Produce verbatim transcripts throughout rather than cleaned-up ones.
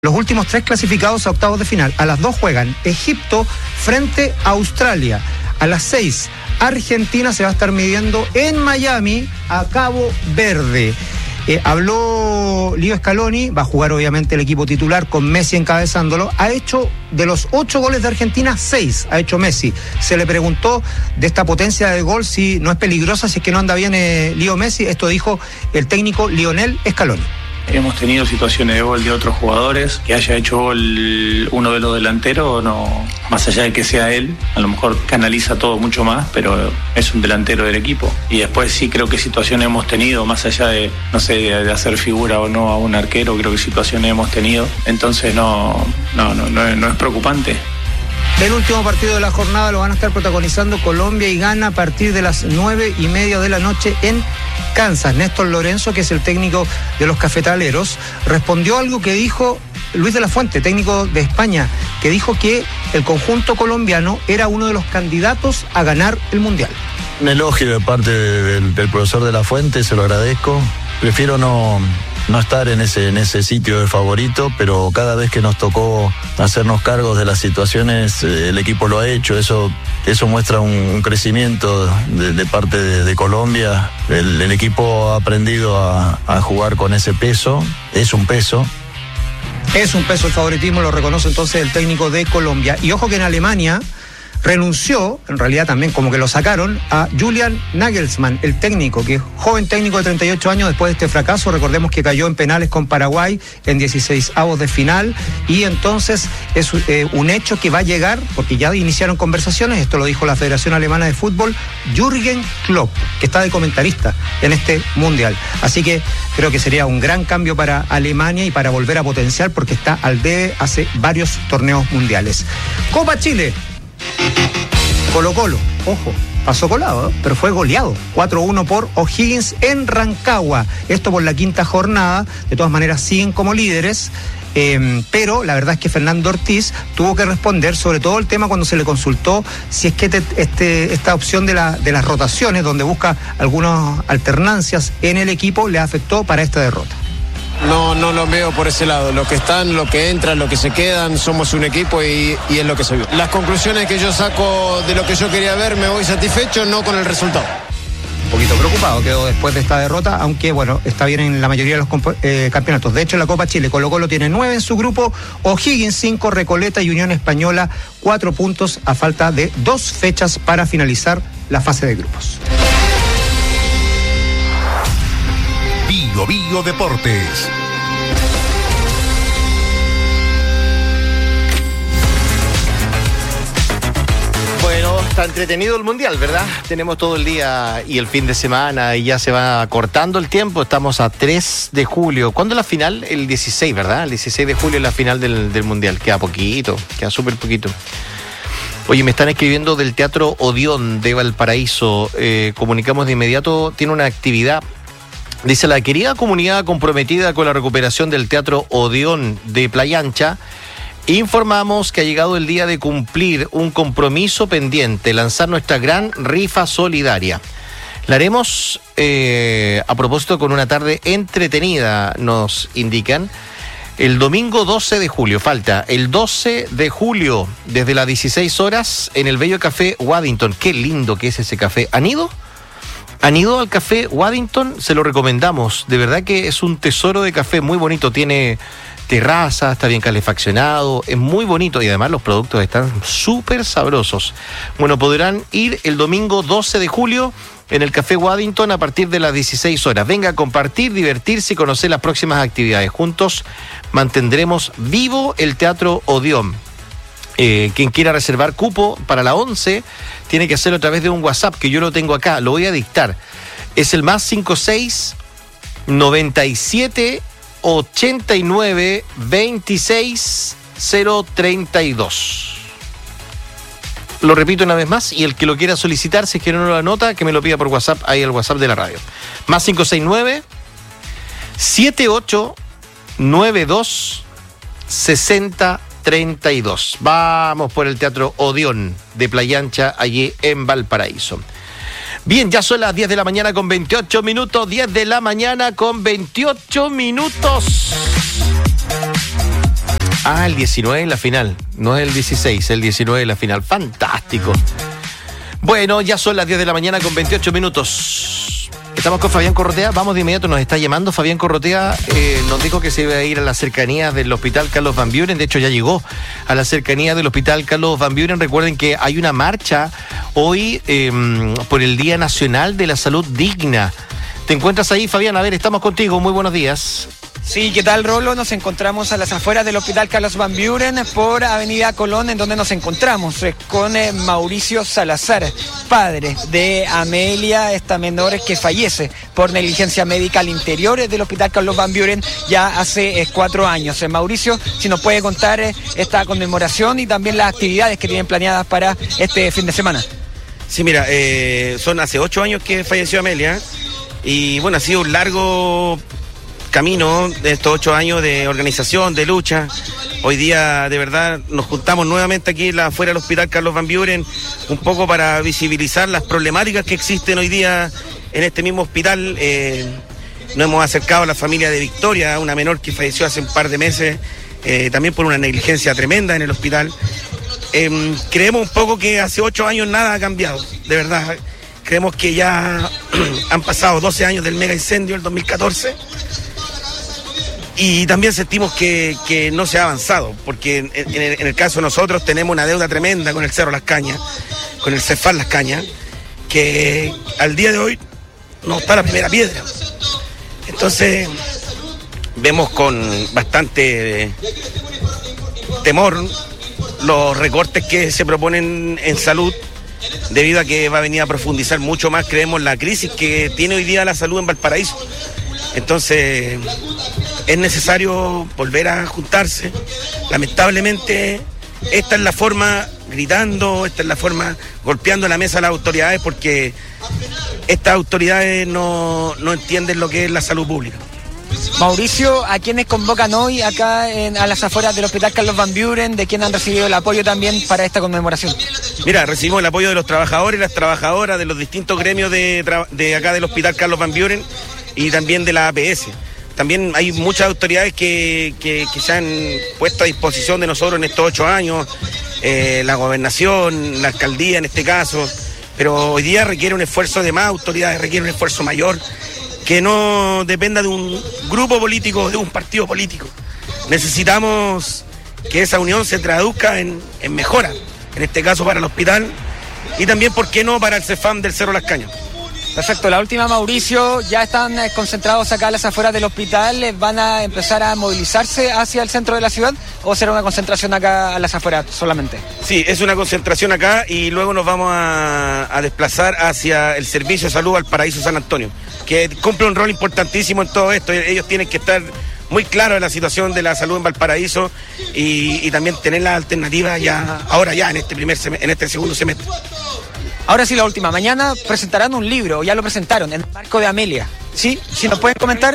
Los últimos tres clasificados a octavos de final. A las dos juegan Egipto frente a Australia. A las seis, Argentina se va a estar midiendo en Miami a Cabo Verde. Eh, habló Leo Scaloni, va a jugar obviamente el equipo titular con Messi encabezándolo. Ha hecho de los ocho goles de Argentina, seis ha hecho Messi. Se le preguntó de esta potencia de gol si no es peligrosa, si es que no anda bien eh, Leo Messi. Esto dijo el técnico Lionel Scaloni. Hemos tenido situaciones de gol de otros jugadores, que haya hecho gol uno de los delanteros, no, más allá de que sea él, a lo mejor canaliza todo mucho más, pero es un delantero del equipo. Y después sí creo que situaciones hemos tenido, más allá de, no sé, de, de hacer figura o no a un arquero, creo que situaciones hemos tenido. Entonces no, no, no, no, no es preocupante. El último partido de la jornada lo van a estar protagonizando Colombia y Ghana a partir de las nueve y media de la noche en Kansas. Néstor Lorenzo, que es el técnico de los cafetaleros, respondió algo que dijo Luis de la Fuente, técnico de España, que dijo que el conjunto colombiano era uno de los candidatos a ganar el Mundial. Un elogio de parte del, del profesor de la Fuente, se lo agradezco. Prefiero no... no estar en ese, en ese sitio de favorito, pero cada vez que nos tocó hacernos cargos de las situaciones, eh, el equipo lo ha hecho. Eso, eso muestra un, un crecimiento de, de parte de, de Colombia. El, el equipo ha aprendido a, a jugar con ese peso, es un peso. Es un peso el favoritismo, lo reconoce entonces el técnico de Colombia. Y ojo que en Alemania renunció, en realidad también como que lo sacaron, a Julian Nagelsmann, el técnico, que es joven técnico de treinta y ocho años después de este fracaso. Recordemos que cayó en penales con Paraguay en dieciseisavos de final, y entonces es eh, un hecho que va a llegar, porque ya iniciaron conversaciones, esto lo dijo la Federación Alemana de Fútbol, Jürgen Klopp, que está de comentarista en este Mundial. Así que creo que sería un gran cambio para Alemania y para volver a potenciar, porque está al debe hace varios torneos mundiales. Copa Chile. Colo-Colo, ojo, pasó colado, ¿eh? Pero fue goleado, cuatro uno por O'Higgins en Rancagua. Esto por la quinta jornada, de todas maneras siguen como líderes, eh, pero la verdad es que Fernando Ortiz tuvo que responder, sobre todo el tema cuando se le consultó si es que te, este, esta opción de, la, de las rotaciones, donde busca algunas alternancias en el equipo, le afectó para esta derrota. No, no lo veo por ese lado. Los que están, los que entran, los que se quedan, somos un equipo y, y es lo que se vio. Las conclusiones que yo saco de lo que yo quería ver, me voy satisfecho, no con el resultado. Un poquito preocupado quedó después de esta derrota, aunque bueno, está bien en la mayoría de los comp- eh, campeonatos. De hecho, en la Copa Chile, Colo-Colo tiene nueve en su grupo, O'Higgins cinco, Recoleta y Unión Española cuatro puntos a falta de dos fechas para finalizar la fase de grupos. Bio Bio Deportes. Bueno, está entretenido el Mundial, ¿verdad? Tenemos todo el día y el fin de semana y ya se va cortando el tiempo. Estamos a tres de julio. ¿Cuándo es la final? El dieciséis, ¿verdad? El dieciséis de julio es la final del, del Mundial. Queda poquito, queda súper poquito. Oye, me están escribiendo del Teatro Odeón de Valparaíso. Eh, comunicamos de inmediato, tiene una actividad. Dice: la querida comunidad comprometida con la recuperación del Teatro Odeón de Playa Ancha, informamos que ha llegado el día de cumplir un compromiso pendiente, lanzar nuestra gran rifa solidaria. La haremos eh, a propósito con una tarde entretenida, nos indican, el domingo doce de julio. Falta el doce de julio, desde las dieciséis horas, en el bello Café Waddington. Qué lindo que es ese café. ¿Han ido? ¿Han ido al Café Waddington? Se lo recomendamos. De verdad que es un tesoro de café muy bonito. Tiene terraza, está bien calefaccionado, es muy bonito y además los productos están súper sabrosos. Bueno, podrán ir el domingo doce de julio en el Café Waddington a partir de las dieciséis horas. Venga a compartir, divertirse y conocer las próximas actividades. Juntos mantendremos vivo el Teatro Odeón. Eh, quien quiera reservar cupo para la once tiene que hacerlo a través de un WhatsApp que yo lo tengo acá, lo voy a dictar. Es el más cincuenta y seis, noventa y siete, ochenta y nueve, veintiséis, cero treinta y dos. Lo repito una vez más, y el que lo quiera solicitar, si es que no lo anota, que me lo pida por WhatsApp, ahí al WhatsApp de la radio. Más cinco seis nueve, siete ocho, nueve dos, sesenta treinta y dos. Vamos por el Teatro Odeón de Playa Ancha, allí en Valparaíso. Bien, ya son las diez de la mañana con veintiocho minutos, diez de la mañana con veintiocho minutos. Ah, el diecinueve en la final, no es el dieciséis, el diecinueve en la final. Fantástico. Bueno, ya son las diez de la mañana con veintiocho minutos. Estamos con Fabián Corrotea, vamos de inmediato, nos está llamando Fabián Corrotea, eh, nos dijo que se iba a ir a las cercanías del Hospital Carlos Van Buren, de hecho ya llegó a las cercanías del Hospital Carlos Van Buren. Recuerden que hay una marcha hoy eh, por el Día Nacional de la Salud Digna. ¿Te encuentras ahí, Fabián? A ver, estamos contigo, muy buenos días. Sí, ¿qué tal, Rolo? Nos encontramos a las afueras del Hospital Carlos Van Buren por Avenida Colón, en donde nos encontramos eh, con eh, Mauricio Salazar, padre de Amelia, esta menor que fallece por negligencia médica al interior del Hospital Carlos Van Buren ya hace eh, cuatro años. Eh, Mauricio, si nos puede contar eh, esta conmemoración y también las actividades que tienen planeadas para este fin de semana. Sí, mira, eh, son hace ocho años que falleció Amelia y bueno, ha sido un largo camino de estos ocho años de organización, de lucha. Hoy día, de verdad, nos juntamos nuevamente aquí afuera del Hospital Carlos Van Buren, un poco para visibilizar las problemáticas que existen hoy día en este mismo hospital. Eh, nos hemos acercado a la familia de Victoria, una menor que falleció hace un par de meses, eh, también por una negligencia tremenda en el hospital. Eh, creemos un poco que hace ocho años nada ha cambiado, de verdad. Creemos que ya han pasado doce años del mega incendio, el dos mil catorce. Y también sentimos que, que no se ha avanzado, porque en, en, el, en el caso de nosotros tenemos una deuda tremenda con el Cerro Las Cañas, con el Cefal Las Cañas, que al día de hoy no está la primera piedra. Entonces vemos con bastante temor los recortes que se proponen en salud, debido a que va a venir a profundizar mucho más, creemos, la crisis que tiene hoy día la salud en Valparaíso. Entonces es necesario volver a juntarse. Lamentablemente esta es la forma, gritando, esta es la forma, golpeando la mesa a las autoridades, porque estas autoridades no, no entienden lo que es la salud pública. Mauricio, ¿a quiénes convocan hoy acá en, a las afueras del Hospital Carlos Van Buren? ¿De quién han recibido el apoyo también para esta conmemoración? Mira, recibimos el apoyo de los trabajadores y las trabajadoras de los distintos gremios de, de acá del Hospital Carlos Van Buren y también de la A P S. También hay muchas autoridades que, que, que se han puesto a disposición de nosotros en estos ocho años, eh, la gobernación, la alcaldía en este caso, pero hoy día requiere un esfuerzo de más autoridades, requiere un esfuerzo mayor, que no dependa de un grupo político, de un partido político. Necesitamos que esa unión se traduzca en, en mejora, en este caso para el hospital y también, ¿por qué no?, para el Cefam del Cerro Las Cañas. Perfecto, la última, Mauricio, ya están eh, concentrados acá a las afueras del hospital, eh, ¿van a empezar a movilizarse hacia el centro de la ciudad o será una concentración acá a las afueras solamente? Sí, es una concentración acá y luego nos vamos a, a desplazar hacia el Servicio de Salud Valparaíso San Antonio, que cumple un rol importantísimo en todo esto. Ellos tienen que estar muy claros de la situación de la salud en Valparaíso y, y también tener la alternativa ya, ahora ya en este primer sem- en este segundo semestre. Ahora sí, la última. Mañana presentarán un libro, o ya lo presentaron, en el marco de Amelia. ¿Sí? Si nos pueden comentar.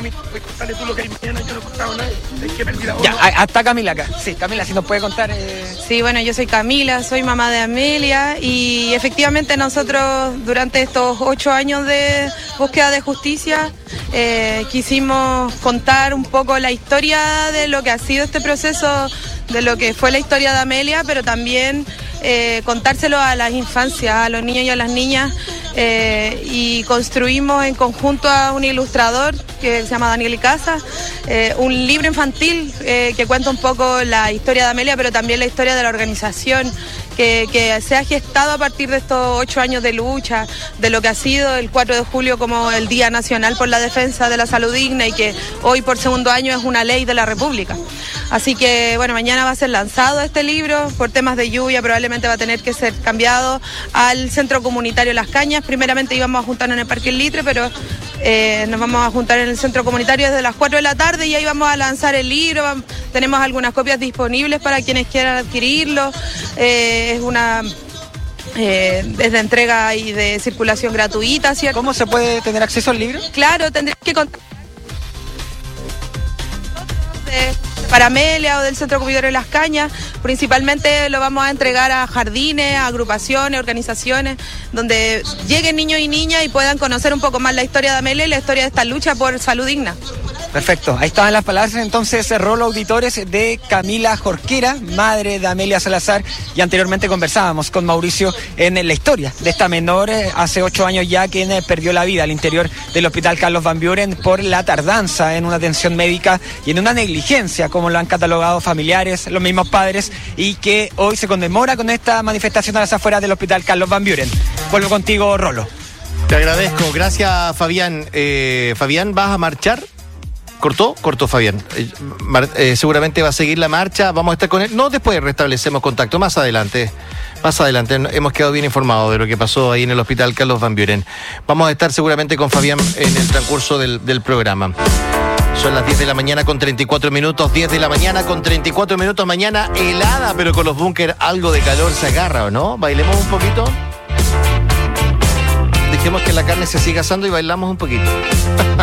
Ya, hasta Camila acá. Sí, Camila, si nos puede contar. Eh... Sí, bueno, yo soy Camila, soy mamá de Amelia y efectivamente nosotros durante estos ocho años de búsqueda de justicia eh, quisimos contar un poco la historia de lo que ha sido este proceso, de lo que fue la historia de Amelia, pero también eh, contárselo a las infancias, a los niños y a las niñas. Eh, y construimos en conjunto a un ilustrador que se llama Daniel Icaza, eh, un libro infantil eh, que cuenta un poco la historia de Amelia, pero también la historia de la organización que, que se ha gestado a partir de estos ocho años de lucha, de lo que ha sido el cuatro de julio como el Día Nacional por la Defensa de la Salud Digna y que hoy por segundo año es una ley de la República. Así que bueno, mañana va a ser lanzado este libro, por temas de lluvia probablemente va a tener que ser cambiado al Centro Comunitario Las Cañas. Primeramente íbamos a juntarnos en el Parque El Litre, pero eh, nos vamos a juntar en el Centro Comunitario desde las cuatro de la tarde y ahí vamos a lanzar el libro. Tenemos algunas copias disponibles para quienes quieran adquirirlo. Eh, es una... Eh, desde entrega y de circulación gratuita, ¿cierto? ¿Cómo se puede tener acceso al libro? Claro, tendrías que contactar para Amelia o del Centro Comunitario de Las Cañas. Principalmente lo vamos a entregar a jardines, a agrupaciones, organizaciones, donde lleguen niños y niñas y puedan conocer un poco más la historia de Amelia y la historia de esta lucha por salud digna. Perfecto, ahí estaban las palabras entonces, Rolo, auditores, de Camila Jorquera, madre de Amelia Salazar, y anteriormente conversábamos con Mauricio en la historia de esta menor, eh, hace ocho años ya, quien eh, perdió la vida al interior del hospital Carlos Van Buren por la tardanza en una atención médica y en una negligencia, como lo han catalogado familiares, los mismos padres, y que hoy se conmemora con esta manifestación a las afueras del hospital Carlos Van Buren. Vuelvo contigo, Rolo. Te agradezco, gracias Fabián. Eh, Fabián, ¿vas a marchar? ¿Cortó? Cortó Fabián. Eh, mar, eh, seguramente va a seguir la marcha, vamos a estar con él. No, después restablecemos contacto, más adelante. Más adelante, hemos quedado bien informados de lo que pasó ahí en el hospital Carlos Van Buren. Vamos a estar seguramente con Fabián en el transcurso del, del programa. Son las diez de la mañana con treinta y cuatro minutos, diez de la mañana con treinta y cuatro minutos, mañana helada, pero con los búnker algo de calor se agarra, ¿o no? ¿Bailemos un poquito? Dejemos que la carne se siga asando y bailamos un poquito.